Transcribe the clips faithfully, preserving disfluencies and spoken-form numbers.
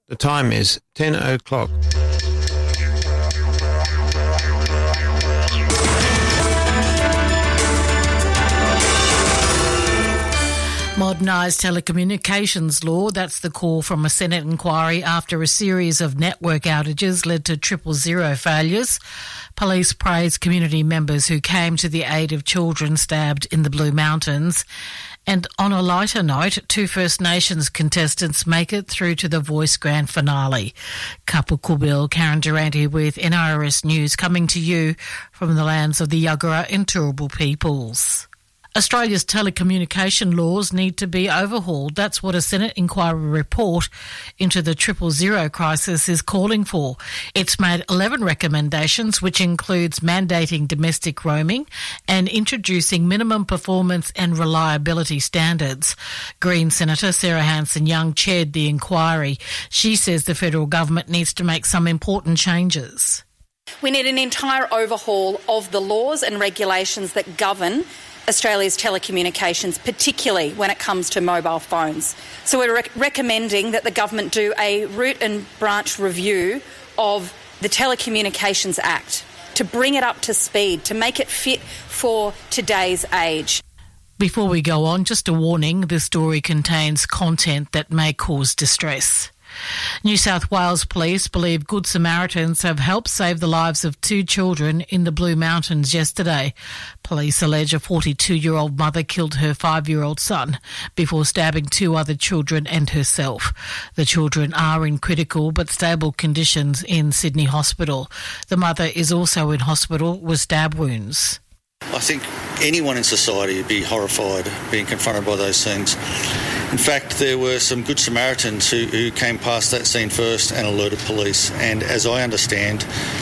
The time is ten o'clock. Modernised telecommunications law, that's the call from a Senate inquiry after a series of network outages led to triple zero failures. Police praise community members who came to the aid of children stabbed in the Blue Mountains. And on a lighter note, two First Nations contestants make it through to the Voice Grand Finale. Kapukubil, Karen Durante with N R S News, coming to you from the lands of the Yagara and Turrbal peoples. Australia's telecommunication laws need to be overhauled. That's what a Senate inquiry report into the triple zero crisis is calling for. It's made eleven recommendations, which includes mandating domestic roaming and introducing minimum performance and reliability standards. Green Senator Sarah Hanson-Young chaired the inquiry. She says the federal government needs to make some important changes. We need an entire overhaul of the laws and regulations that govern Australia's telecommunications, particularly when it comes to mobile phones. So we're rec- recommending that the government do a root and branch review of the Telecommunications Act to bring it up to speed, to make it fit for today's age. Before we go on, just a warning, this story contains content that may cause distress. New South Wales Police believe Good Samaritans have helped save the lives of two children in the Blue Mountains yesterday. Police allege a forty-two-year-old mother killed her five-year-old son before stabbing two other children and herself. The children are in critical but stable conditions in Sydney Hospital. The mother is also in hospital with stab wounds. I think anyone in society would be horrified being confronted by those scenes. In fact, there were some Good Samaritans who, who came past that scene first and alerted police, and as I understand,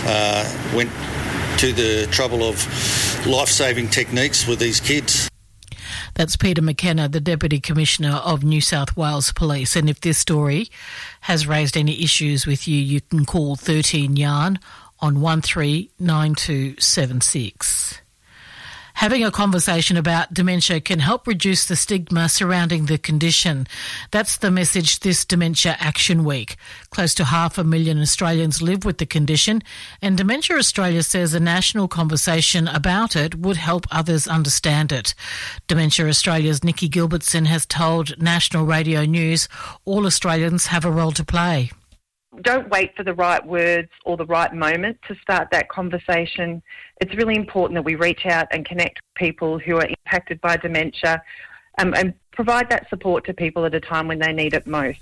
uh, went to the trouble of life-saving techniques with these kids. That's Peter McKenna, the Deputy Commissioner of New South Wales Police. And if this story has raised any issues with you, you can call thirteen yarn on one three nine two seven six. Having a conversation about dementia can help reduce the stigma surrounding the condition. That's the message this Dementia Action Week. Close to half a million Australians live with the condition, and Dementia Australia says a national conversation about it would help others understand it. Dementia Australia's Nikki Gilbertson has told National Radio News all Australians have a role to play. Don't wait for the right words or the right moment to start that conversation. It's really important that we reach out and connect with people who are impacted by dementia um, and provide that support to people at a time when they need it most.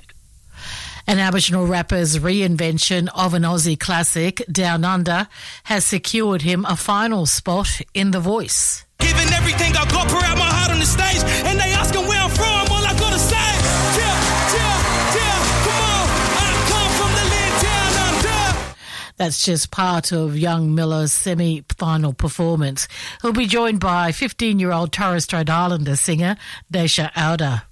An Aboriginal rapper's reinvention of an Aussie classic, Down Under, has secured him a final spot in The Voice. Giving everything I got, pour out my heart on the stage, and they asking where I'm from, all I gotta say, yeah, yeah, yeah, come on, I come from the land down under. That's just part of young Miller's semi-final performance. He'll be joined by fifteen-year-old Torres Strait Islander singer Daisha Auda.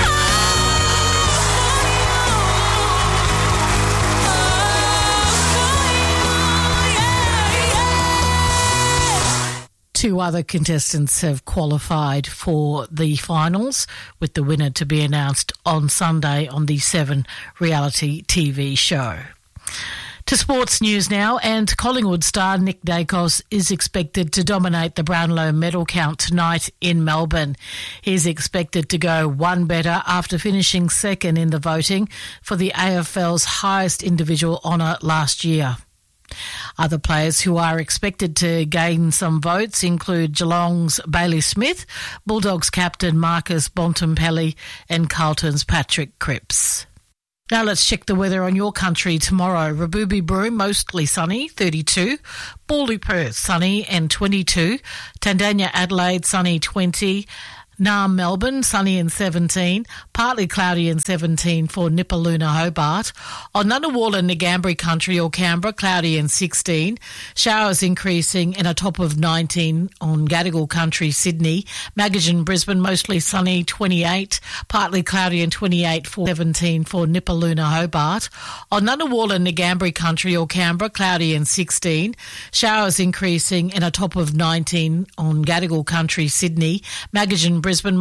Two other contestants have qualified for the finals, with the winner to be announced on Sunday on the Seven reality T V show. To sports news now, and Collingwood star Nick Dacos is expected to dominate the Brownlow medal count tonight in Melbourne. He's expected to go one better after finishing second in the voting for the A F L's highest individual honour last year. Other players who are expected to gain some votes include Geelong's Bailey Smith, Bulldogs captain Marcus Bontempelli and Carlton's Patrick Cripps. Now let's check the weather on your country tomorrow. Raboobie Broome, mostly sunny, thirty-two. Bawley Perth, sunny and twenty-two. Tandanya Adelaide, sunny, twenty. Naarm Melbourne, sunny and seventeen. Partly cloudy and seventeen for Nipaluna Hobart. On Ngunnawal and Ngambri Country or Canberra, cloudy and sixteen. Showers increasing and a top of nineteen on Gadigal Country, Sydney. Magajan Brisbane, mostly sunny, twenty-eight. Partly cloudy and twenty-eight for seventeen for Nipaluna Hobart. On Ngunnawal and Ngambri Country or Canberra, cloudy and sixteen. Showers increasing and a top of nineteen on Gadigal Country, Sydney. Magajan Brisbane